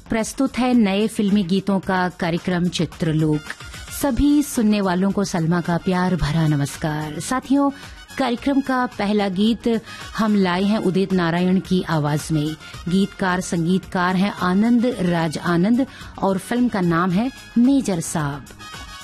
प्रस्तुत है नए फिल्मी गीतों का कार्यक्रम चित्रलोक। सभी सुनने वालों को सलमा का प्यार भरा नमस्कार। साथियों, कार्यक्रम का पहला गीत हम लाए हैं उदित नारायण की आवाज में। गीतकार संगीतकार हैं आनंद राज आनंद और फिल्म का नाम है मेजर साहब।